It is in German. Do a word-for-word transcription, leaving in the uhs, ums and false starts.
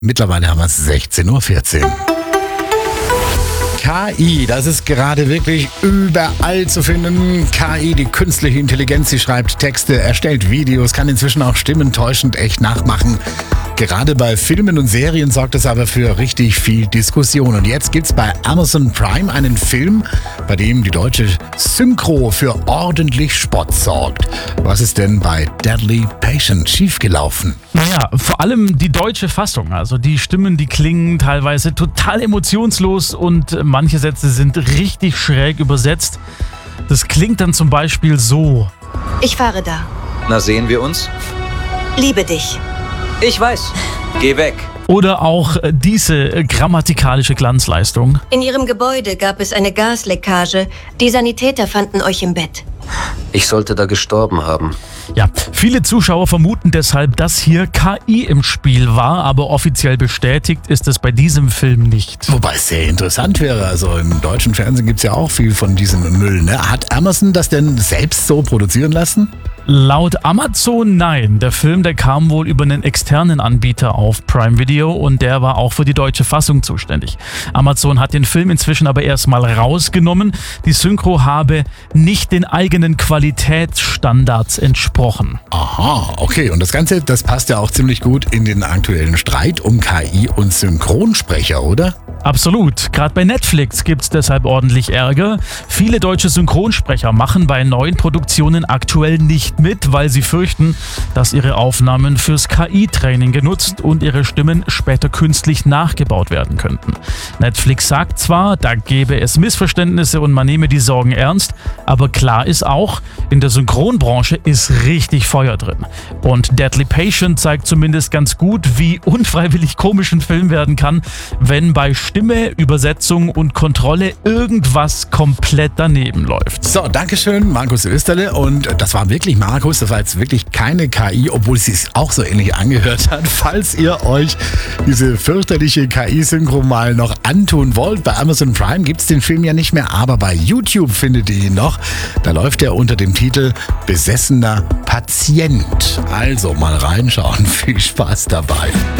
Mittlerweile haben wir es sechzehn Uhr vierzehn. K I, das ist gerade wirklich überall zu finden. K I, die künstliche Intelligenz, sie schreibt Texte, erstellt Videos, kann inzwischen auch Stimmen täuschend echt nachmachen. Gerade bei Filmen und Serien sorgt es aber für richtig viel Diskussion. Und jetzt gibt's bei Amazon Prime einen Film, bei dem die deutsche Synchro für ordentlich Spott sorgt. Was ist denn bei Deadly Patient schiefgelaufen? Naja, vor allem die deutsche Fassung. Also die Stimmen, die klingen teilweise total emotionslos und manche Sätze sind richtig schräg übersetzt. Das klingt dann zum Beispiel so. Ich fahre da. Na, sehen wir uns? Liebe dich. Ich weiß. Geh weg. Oder auch diese grammatikalische Glanzleistung. In Ihrem Gebäude gab es eine Gasleckage. Die Sanitäter fanden euch im Bett. Ich sollte da gestorben haben. Ja, viele Zuschauer vermuten deshalb, dass hier K I im Spiel war, aber offiziell bestätigt ist es bei diesem Film nicht. Wobei es sehr interessant wäre. Also im deutschen Fernsehen gibt es ja auch viel von diesem Müll. Ne? Hat Amazon das denn selbst so produzieren lassen? Laut Amazon nein. Der Film, der kam wohl über einen externen Anbieter auf Prime Video und der war auch für die deutsche Fassung zuständig. Amazon hat den Film inzwischen aber erstmal rausgenommen. Die Synchro habe nicht den eigenen Qualitätsstandards entsprochen. Aha, okay. Und das Ganze, das passt ja auch ziemlich gut in den aktuellen Streit um K I und Synchronsprecher, oder? Absolut. Gerade bei Netflix gibt's deshalb ordentlich Ärger. Viele deutsche Synchronsprecher machen bei neuen Produktionen aktuell nicht mit, weil sie fürchten, dass ihre Aufnahmen fürs K I-Training genutzt und ihre Stimmen später künstlich nachgebaut werden könnten. Netflix sagt zwar, da gäbe es Missverständnisse und man nehme die Sorgen ernst, aber klar ist auch, in der Synchronbranche ist richtig Feuer drin. Und Deadly Patient zeigt zumindest ganz gut, wie unfreiwillig komisch ein Film werden kann, wenn bei Stimme, Übersetzung und Kontrolle irgendwas komplett daneben läuft. So, Dankeschön, Markus Österle. Und das war wirklich Markus, das war jetzt wirklich keine K I, obwohl es sich auch so ähnlich angehört hat. Falls ihr euch diese fürchterliche K I-Synchro mal noch antun wollt, bei Amazon Prime gibt es den Film ja nicht mehr, aber bei YouTube findet ihr ihn noch. Da läuft er unter dem Titel Besessener Patient. Also mal reinschauen, viel Spaß dabei.